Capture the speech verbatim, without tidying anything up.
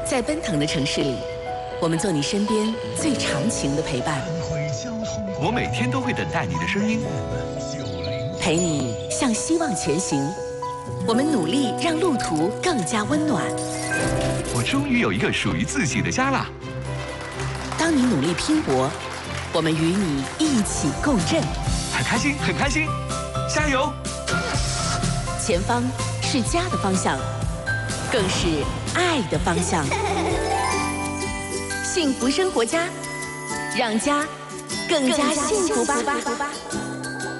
在奔腾的城市里，我们做你身边最长情的陪伴。 我每天都会等待你的声音， 陪你向希望前行。我们努力让路途更加温暖。 我终于有一个属于自己的家啦！ 当你努力拼搏，我们与你一起共振。 很开心，很开心，加油！ 前方是家的方向，更是爱的方向。幸福生活家，让家更加幸福吧。